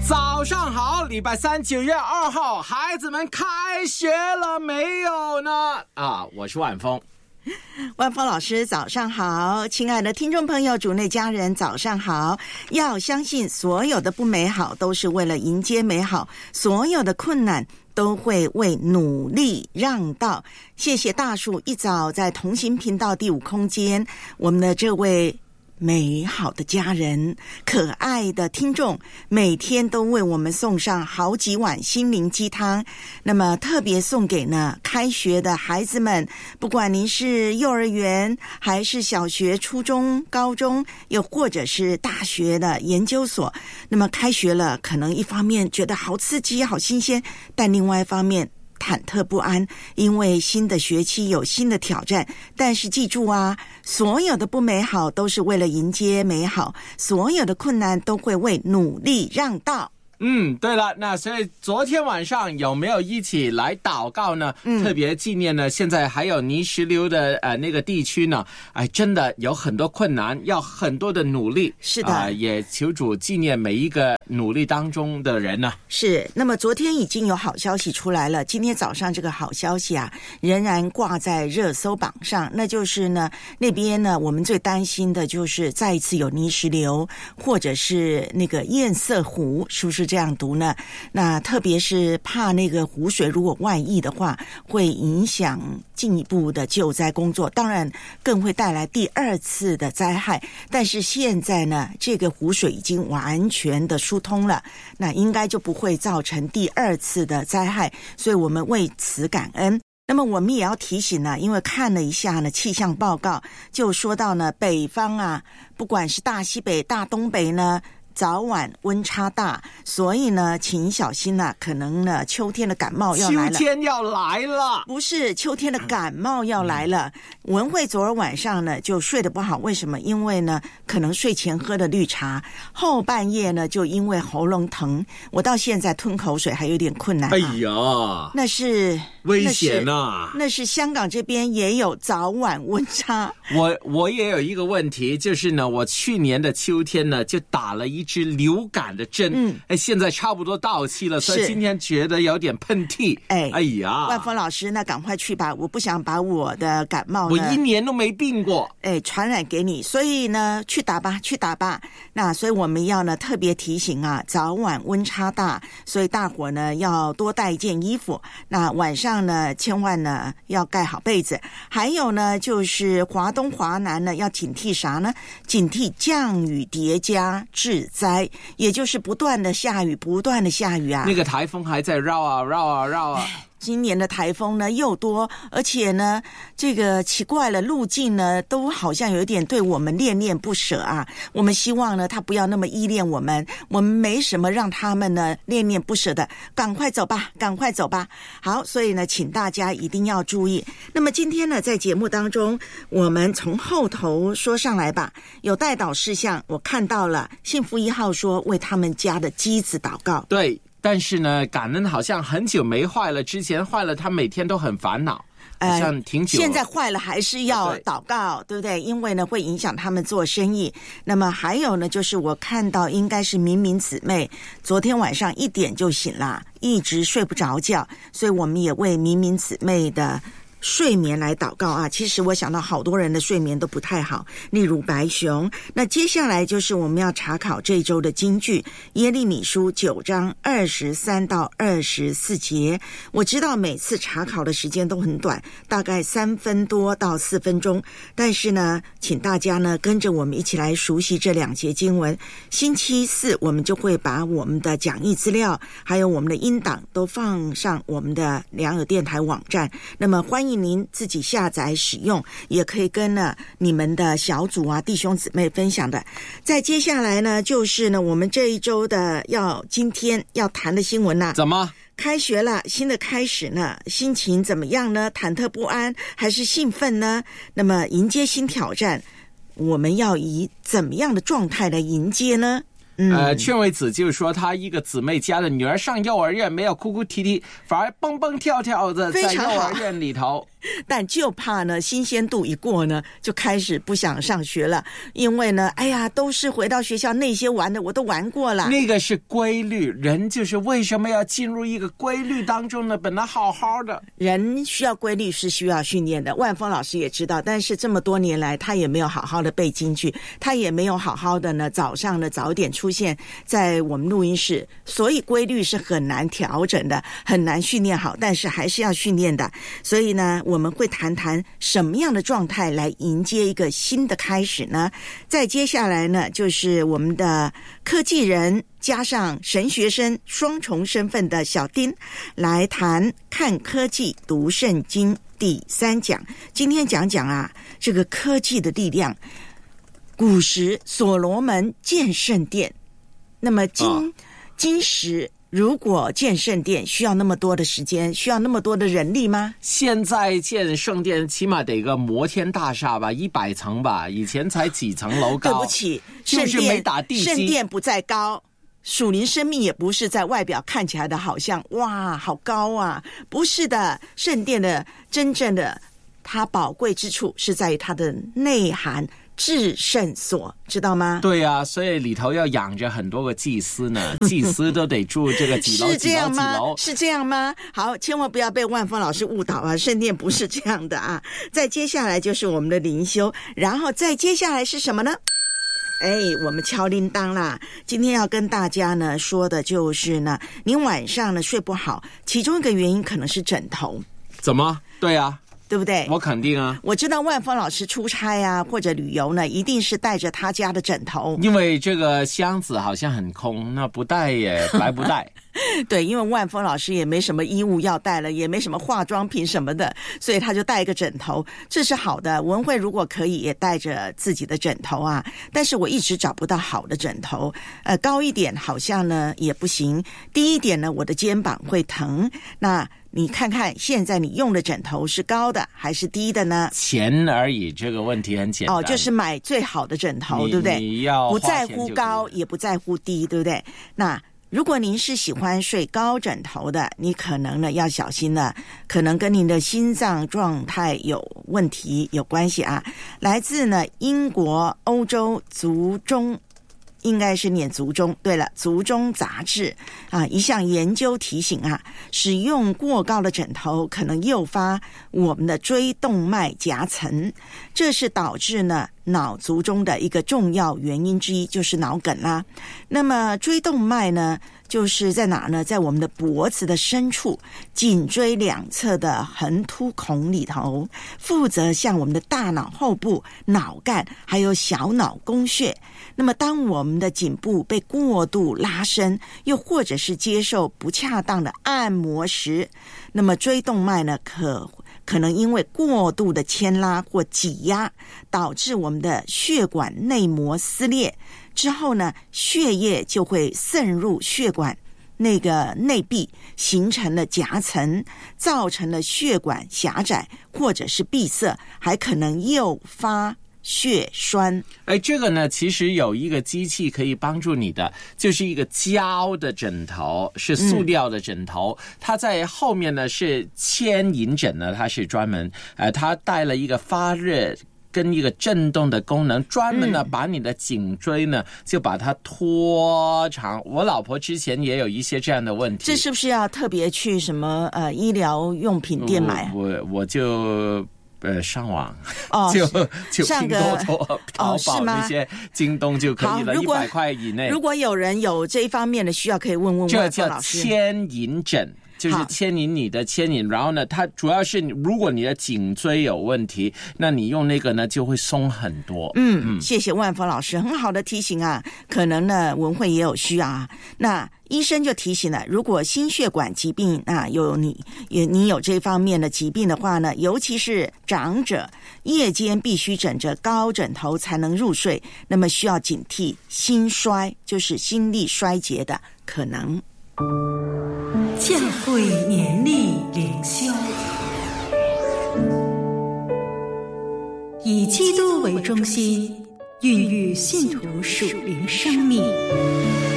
早上好，礼拜三9月2号，孩子们开学了没有呢？我是万峰。 万峰老师早上好，亲爱的听众朋友，主内家人早上好。要相信所有的不美好都是为了迎接美好，所有的困难都会为努力让道。谢谢大树一早在同行频道第5空间，我们的这位美好的家人，可爱的听众，每天都为我们送上好几碗心灵鸡汤。那么特别送给呢开学的孩子们，不管您是幼儿园还是小学、初中、高中，又或者是大学的研究所，那么开学了，可能一方面觉得好刺激好新鲜，但另外一方面忐忑不安，因为新的学期有新的挑战。但是记住啊，所有的不美好都是为了迎接美好，所有的困难都会为努力让道。 对了，那所以昨天晚上有没有一起来祷告呢？特别纪念呢，现在还有泥石流的那个地区呢，真的有很多困难，要很多的努力。 是的， 也求主纪念每一个努力当中的人呢。 是，那么昨天已经有好消息出来了，今天早上这个好消息啊，仍然挂在热搜榜上，那就是呢，那边呢，我们最担心的就是再一次有泥石流，或者是那个堰塞湖，是不是这样读呢？那特别是怕那个湖水如果外溢的话，会影响进一步的救灾工作，当然更会带来第2次的灾害。但是现在呢，这个湖水已经完全的疏通了，那应该就不会造成第2次的灾害，所以我们为此感恩。那么我们也要提醒呢，因为看了一下呢气象报告，就说到呢北方啊，不管是大西北、大东北呢，早晚温差大，所以呢请小心啊，可能呢秋天的感冒要来了。 秋天要来了， 不是秋天的感冒要来了。文慧昨儿晚上呢就睡得不好，为什么？因为呢可能睡前喝了绿茶，后半夜呢就因为喉咙疼，我到现在吞口水还有点困难。 哎呀， 那是危险啊！ 那是香港这边也有早晚温差。 我也有一个问题，就是呢，我去年的秋天呢就打了一支流感的针，现在差不多到期了，所以今天觉得有点喷嚏。哎呀， 万峰老师，那赶快去吧，我不想把我的感冒呢， 我1年都没病过， 传染给你，所以呢，去打吧。那所以我们要呢特别提醒啊，早晚温差大，所以大伙呢要多带一件衣服。那晚上呢，千万呢要盖好被子。还有呢，就是华东、华南呢要警惕啥呢？警惕降雨叠加致灾，也就是不断的下雨啊。 那个台风还在绕啊。 今年的台风呢又多，而且呢这个奇怪了，路径呢都好像有一点对我们恋恋不舍啊。我们希望呢他不要那么依恋我们没什么让他们呢恋恋不舍的，赶快走吧。好，所以呢请大家一定要注意。那么今天呢在节目当中，我们从后头说上来吧。有代祷事项，我看到了幸福1号说为他们家的机子祷告。 对，但是呢感恩好像很久没坏了，之前坏了他每天都很烦恼，好像挺久了， 现在坏了还是要祷告，对不对？因为呢会影响他们做生意。那么还有呢，就是我看到应该是明姊妹昨天晚上1点就醒了，一直睡不着觉，所以我们也为明姊妹的睡眠来祷告啊。其实我想到好多人的睡眠都不太好，例如白熊。那接下来就是我们要查考这一周的金句，耶利米书9章23到24节。我知道每次查考的时间都很短，大概3分多到4分钟，但是呢请大家呢跟着我们一起来熟悉这2节经文。星期4我们就会把我们的讲义资料还有我们的音档都放上我们的良友电台网站，那么欢迎您自己下载使用，也可以跟你们的小组啊弟兄姊妹分享的。再接下来呢就是呢我们这一周的今天要谈的新闻怎么开学了，新的开始呢，心情怎么样呢？忐忑不安还是兴奋呢？那么迎接新挑战，我们要以怎么样的状态来迎接呢？ 劝慰子就是说他一个姊妹家的女儿上幼儿园没有哭哭啼啼，反而蹦蹦跳跳的在幼儿园里头但就怕呢新鲜度一过呢，就开始不想上学了，因为呢，哎呀，都是回到学校那些玩的我都玩过了。 那个是规律，人就是为什么要进入一个规律当中呢？本来好好的， 人需要规律是需要训练的。万峰老师也知道，但是这么多年来，他也没有好好的背京剧，他也没有好好的呢早上呢早点出现在我们录音室，所以规律是很难调整的，很难训练好，但是还是要训练的。所以呢，我们会谈谈什么样的状态来迎接一个新的开始呢？再接下来呢，就是我们的科技人加上神学生双重身份的小丁来谈看科技读圣经第3讲。今天讲讲啊，这个科技的力量。古时所罗门建圣殿，那么今时如果建圣殿需要那么多的时间，需要那么多的人力吗？ 现在建圣殿起码得个摩天大厦吧，100层吧，以前才几层楼高。 对不起， 就是没打地基， 圣殿不再高，属灵生命也不是在外表看起来的好像哇好高啊，不是的，圣殿的真正的它宝贵之处是在于它的内涵。至圣所，知道吗？ 对啊，所以里头要养着很多个祭司呢，祭司都得住这个几楼是这样吗？ 几楼？ 是这样吗？好，千万不要被万峰老师误导啊！圣殿不是这样的啊。再接下来就是我们的灵修，然后再接下来是什么呢？我们敲铃铛啦！今天要跟大家呢说的就是呢，你晚上呢睡不好，其中一个原因可能是枕头。 怎么？对啊。 对不对？ 我肯定啊！ 我知道万峰老师出差啊，或者旅游呢，一定是带着他家的枕头。 因为这个箱子好像很空，那不带也白不带。 对，因为万峰老师也没什么衣物要带了，也没什么化妆品什么的，所以他就带一个枕头，这是好的。文慧如果可以也带着自己的枕头啊，但是我一直找不到好的枕头，高一点好像呢也不行，低一点呢我的肩膀会疼。那你看看现在你用的枕头是高的还是低的呢？ 钱而已，这个问题很简单。 就是买最好的枕头，对不对？ 你要不在乎高也不在乎低，对不对？那如果您是喜欢睡高枕头的，你可能呢要小心了，可能跟您的心脏状态有问题有关系啊。来自呢英国欧洲族中，应该是念族中，对了，族中杂志啊，一项研究提醒啊，使用过高的枕头可能诱发我们的椎动脉夹层，这是导致呢脑卒中的一个重要原因之一，就是脑梗啦。那么椎动脉呢就是在哪呢？在我们的脖子的深处，颈椎两侧的横突孔里头，负责向我们的大脑后部、脑干还有小脑供血。那么当我们的颈部被过度拉伸，又或者是接受不恰当的按摩时，那么椎动脉呢可能因为过度的牵拉或挤压，导致我们的血管内膜撕裂之后呢，血液就会渗入血管那个内壁，形成了夹层，造成了血管狭窄或者是闭塞，还可能诱发血栓。 这个呢其实有一个机器可以帮助你的，就是一个胶的枕头，是塑料的枕头，它在后面呢是牵引枕呢，它是专门它带了一个发热跟一个震动的功能，专门呢把你的颈椎呢就把它拖长。我老婆之前也有一些这样的问题。 这是不是要特别去什么医疗用品店买？ 我就上网就拼多多、淘宝那些京东就可以了，100块以内。 如果有人有这一方面的需要，可以问问这叫牵引枕，就是牵引你的牵引。然后呢，它主要是如果你的颈椎有问题，那你用那个呢就会松很多。 谢谢万峰老师，很好的提醒啊。可能呢文慧也有需要啊。那医生就提醒了，如果心血管疾病你有这方面的疾病的话呢，尤其是长者，夜间必须枕着高枕头才能入睡，那么需要警惕心衰，就是心力衰竭的可能。 教会年历灵修，以基督为中心，孕育信徒属灵生命。